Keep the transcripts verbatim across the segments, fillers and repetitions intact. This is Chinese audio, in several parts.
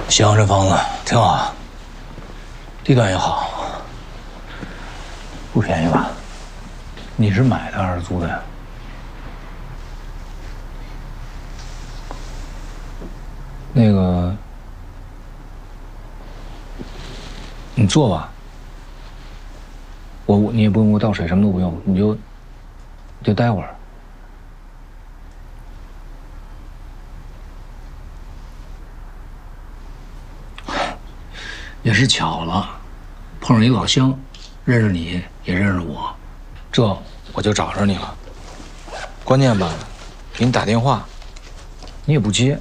行，这房子挺好，地段也好，不便宜吧？你是买的还是租的呀？那个，你坐吧。我你也不用给我倒水，什么都不用，你就你就待会儿。也是巧了，碰上一老乡，认识你也认识我，这我就找着你了。关键吧，给你打电话，你也不接。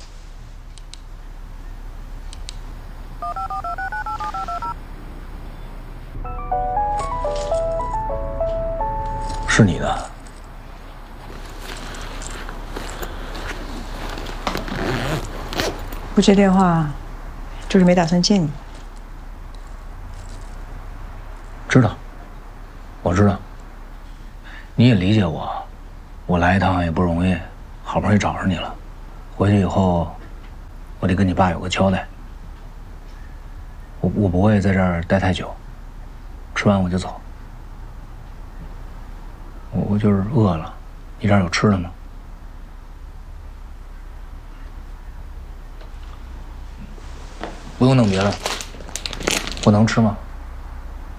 是你的。 不接电话，就是没打算见你。 知道，我知道。你也理解我，我来一趟也不容易，好不容易找着你了，回去以后，我得跟你爸有个交代。我我不会在这儿待太久，吃完我就走。我我就是饿了，你这儿有吃的吗？不用弄别的，我能吃吗？